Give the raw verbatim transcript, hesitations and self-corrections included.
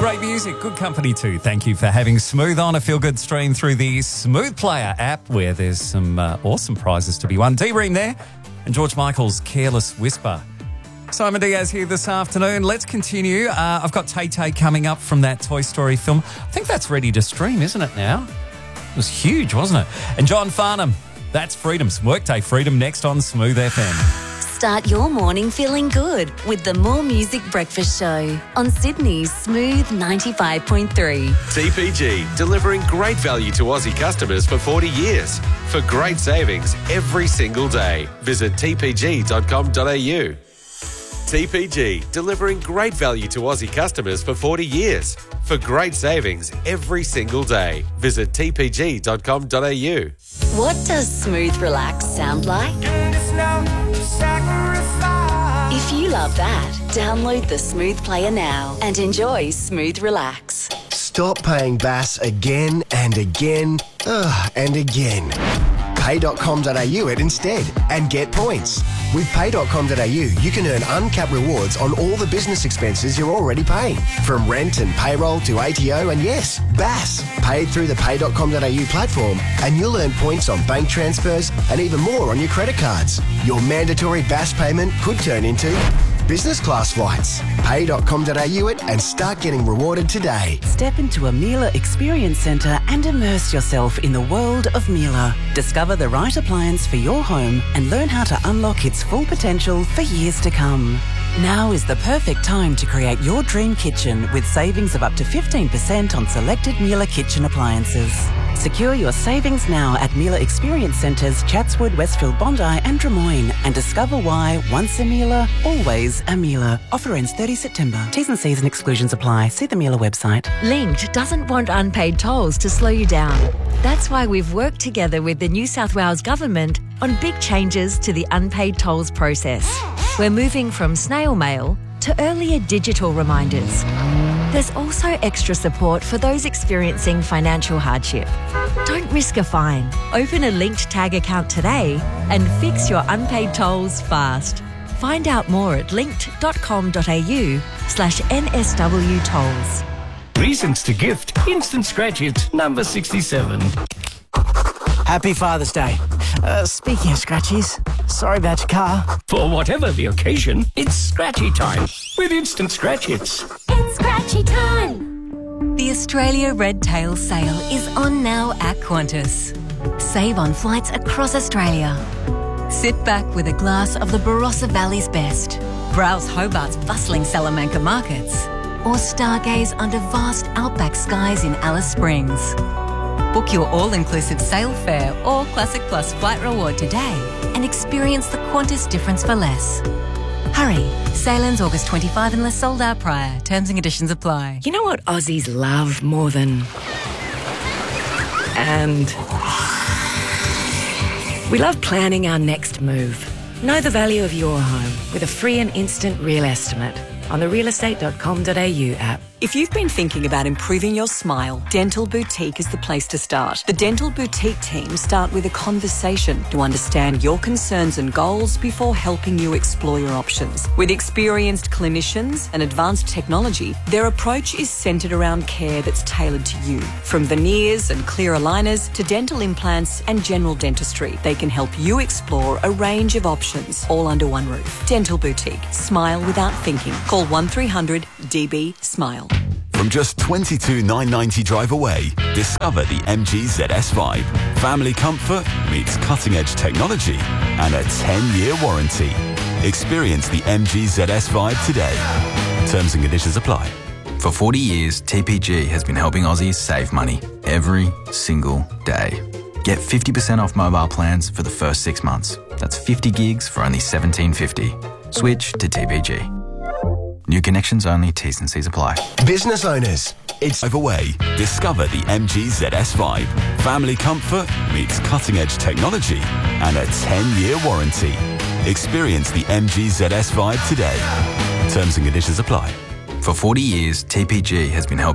Great music, good company too. Thank you for having Smooth on a feel-good stream through the Smooth Player app, where there's some uh, awesome prizes to be won. D-Ream there, and George Michael's Careless Whisper. Simon Diaz here this afternoon. Let's continue. Uh, I've got Tay-Tay coming up from that Toy Story film. I think that's ready to stream, isn't it now? It was huge, wasn't it? And John Farnham, that's Freedom. Some Workday Freedom next on Smooth F M. Start your morning feeling good with the More Music Breakfast Show on Sydney's Smooth ninety-five point three. T P G, delivering great value to Aussie customers for forty years. For great savings every single day, visit t p g dot com dot a u. T P G, delivering great value to Aussie customers for forty years. For great savings every single day, visit t p g dot com dot a u. What does Smooth Relax sound like? If you love that, download the Smooth Player now and enjoy Smooth Relax. Stop paying B A S again and again ugh, and again. pay dot com dot a u it instead and get points. With pay dot com dot a u, you can earn uncapped rewards on all the business expenses you're already paying. From rent and payroll to A T O and yes, B A S. Paid through the pay dot com dot a u platform and you'll earn points on bank transfers and even more on your credit cards. Your mandatory B A S payment could turn into business class flights. pay dot com dot a u it and start getting rewarded today. Step into a Miele Experience Centre and immerse yourself in the world of Miele. Discover the right appliance for your home and learn how to unlock its full potential for years to come. Now is the perfect time to create your dream kitchen with savings of up to fifteen percent on selected Miele kitchen appliances. Secure your savings now at Miele Experience Centres, Chatswood, Westfield, Bondi and Drummoyne, and discover why once a Miele, always a Miele. Offer ends thirtieth September. T's and C's and exclusions apply. See the Miele website. Linked doesn't want unpaid tolls to slow you down. That's why we've worked together with the New South Wales Government on big changes to the unpaid tolls process. We're moving from snail mail to earlier digital reminders. There's also extra support for those experiencing financial hardship. Don't risk a fine. Open a Linked Tag account today and fix your unpaid tolls fast. Find out more at linked dot com dot a u slash N S W tolls. Reasons to gift. Instant Scratch It, number sixty-seven. Happy Father's Day. Uh, speaking of scratchies, sorry about your car. For whatever the occasion, it's Scratchy time with Instant Scratch Hits. It's Scratchy time! The Australia Red Tail sale is on now at Qantas. Save on flights across Australia. Sit back with a glass of the Barossa Valley's best. Browse Hobart's bustling Salamanca markets. Or stargaze under vast outback skies in Alice Springs. Book your all-inclusive sail fare or Classic Plus flight reward today and experience the Qantas difference for less. Hurry, sail ends August twenty-fifth unless sold out prior. Terms and conditions apply. You know what Aussies love more than... And... we love planning our next move. Know the value of your home with a free and instant real estimate on the real estate dot com dot a u app. If you've been thinking about improving your smile, Dental Boutique is the place to start. The Dental Boutique team start with a conversation to understand your concerns and goals before helping you explore your options. With experienced clinicians and advanced technology, their approach is centred around care that's tailored to you. From veneers and clear aligners to dental implants and general dentistry, they can help you explore a range of options all under one roof. Dental Boutique. Smile without thinking. Call one three hundred D B SMILE. From just twenty-two thousand nine hundred ninety drive away, discover the M G Z S Vibe. Family comfort meets cutting-edge technology and a ten-year warranty. Experience the M G Z S Vibe today. Terms and conditions apply. For forty years, T P G has been helping Aussies save money every single day. Get fifty percent off mobile plans for the first six months. That's fifty gigs for only seventeen fifty. Switch to T P G. New connections only, T's and C's apply. Business owners, it's overway. Discover the M G Z S Vibe. Family comfort meets cutting-edge technology and a ten-year warranty. Experience the M G Z S Vibe today. Terms and conditions apply. For forty years, T P G has been helping